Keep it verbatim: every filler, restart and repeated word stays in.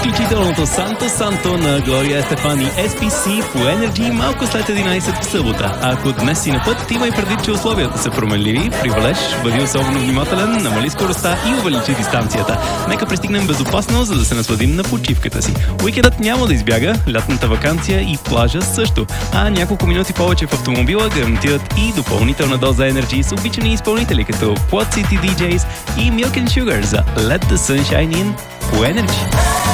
Изключителното Санто Санто на Глория Естефан и Ес Пи Си по Energy малко след единайсет в събота. А ако днес си на път, имай предвид, че условията са променливи. При валеж бъди особено внимателен, намали скоростта и увеличи дистанцията. Нека пристигнем безопасно, за да се насладим на почивката си. Уикендът няма да избяга, лятната ваканция и плажа също. А няколко минути повече в автомобила гарантират и допълнителна доза Energy с обичани изпълнители като Quad City Ди Джейс и Milk and Sugar за Let the Sunshine In по Energy.